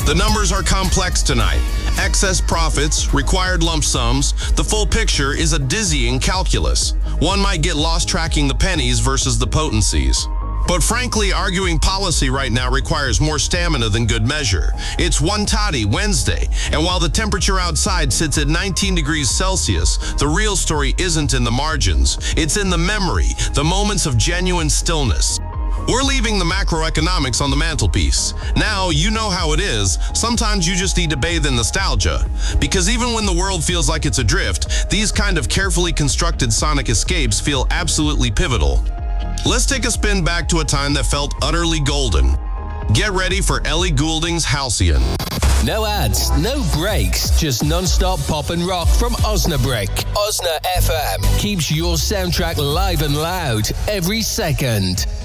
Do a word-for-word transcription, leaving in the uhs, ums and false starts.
The numbers are complex tonight. Excess profits, required lump sums, the full picture is a dizzying calculus. One might get lost tracking the pennies versus the potencies. But frankly, arguing policy right now requires more stamina than good measure. It's one toddy Wednesday, and while the temperature outside sits at nineteen degrees Celsius, the real story isn't in the margins. It's in the memory, the moments of genuine stillness. We're leaving the macroeconomics on the mantelpiece. Now, you know how it is. Sometimes you just need to bathe in nostalgia. Because even when the world feels like it's adrift, these kind of carefully constructed sonic escapes feel absolutely pivotal. Let's take a spin back to a time that felt utterly golden. Get ready for Ellie Goulding's Halcyon. No ads, no breaks, just non-stop pop and rock from Osnabrück. Osna F M keeps your soundtrack live and loud every second.